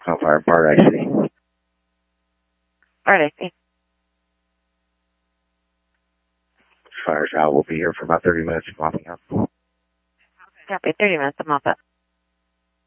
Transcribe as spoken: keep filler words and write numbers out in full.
Call fire Bart I C. Bart I C. Fire shot will be here for about thirty minutes, mopping up. Copy, thirty minutes, I'm off it.